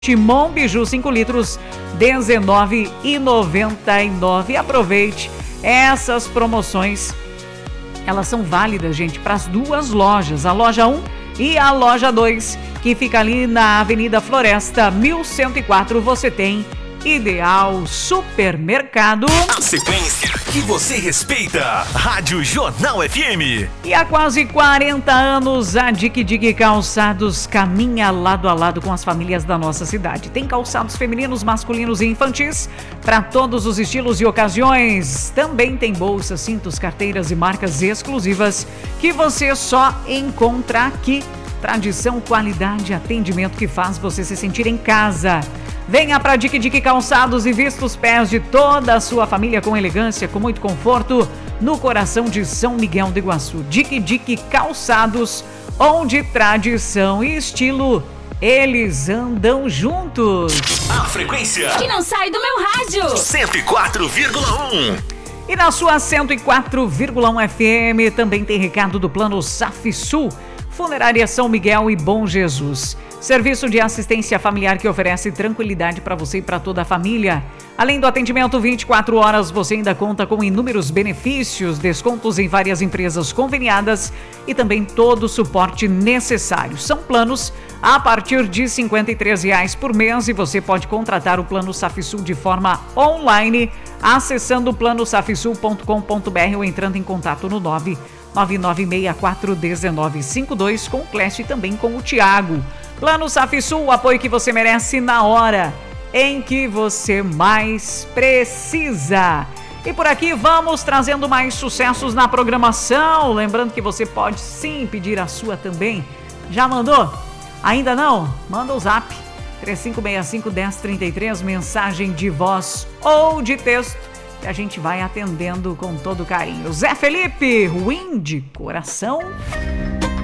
Timon Biju 5 litros, R$19,99. Aproveite essas promoções. Elas são válidas, gente, para as duas lojas, a loja 1 e a loja 2, que fica ali na Avenida Floresta, 1104. Você tem Ideal Supermercado. A sequência que você respeita. Rádio Jornal FM. E há quase 40 anos, a Dique Dique Calçados caminha lado a lado com as famílias da nossa cidade. Tem calçados femininos, masculinos e infantis para todos os estilos e ocasiões. Também tem bolsas, cintos, carteiras e marcas exclusivas que você só encontra aqui. Tradição, qualidade, atendimento que faz você se sentir em casa. Venha para Dique Dique Calçados e vista os pés de toda a sua família com elegância, com muito conforto, no coração de São Miguel do Iguaçu. Dique Dique Calçados, onde tradição e estilo, eles andam juntos. A frequência que não sai do meu rádio. 104,1. E na sua 104,1 FM também tem recado do Plano Safsul, Funerária São Miguel e Bom Jesus. Serviço de assistência familiar que oferece tranquilidade para você e para toda a família. Além do atendimento 24 horas, você ainda conta com inúmeros benefícios, descontos em várias empresas conveniadas e também todo o suporte necessário. São planos a partir de R$ 53 por mês e você pode contratar o Plano Safsul de forma online, acessando planosafsul.com.br ou entrando em contato no 999641952 com o Clécio e também com o Tiago. Plano Safsul, o apoio que você merece na hora em que você mais precisa. E por aqui vamos trazendo mais sucessos na programação. Lembrando que você pode sim pedir a sua também. Já mandou? Ainda não? Manda o zap 3565-1033, mensagem de voz ou de texto, que a gente vai atendendo com todo carinho. Zé Felipe, ruim de coração.